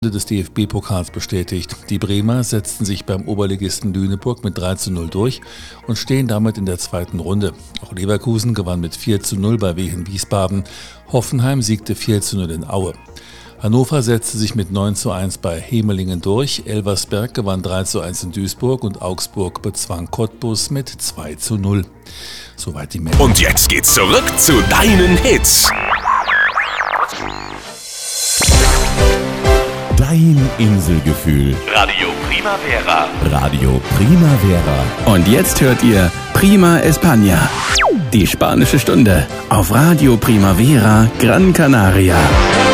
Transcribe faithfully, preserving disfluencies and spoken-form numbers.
Des D F B-Pokals bestätigt. Die Bremer setzten sich beim Oberligisten Lüneburg mit drei zu null durch und stehen damit in der zweiten Runde. Auch Leverkusen gewann mit vier zu null bei Wehen Wiesbaden. Hoffenheim siegte vier zu null in Aue. Hannover setzte sich mit neun zu eins bei Hemelingen durch. Elversberg gewann drei zu eins in Duisburg und Augsburg bezwang Cottbus mit zwei zu null. Soweit die Meldung. Und jetzt geht's zurück zu deinen Hits. Dein Inselgefühl. Radio Primavera. Radio Primavera. Und jetzt hört ihr Prima España. Die spanische Stunde auf Radio Primavera Gran Canaria.